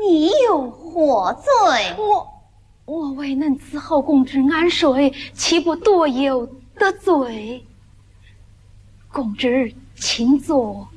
你有何罪？ 我未能伺候公之安睡，岂不多有得罪？公之请坐。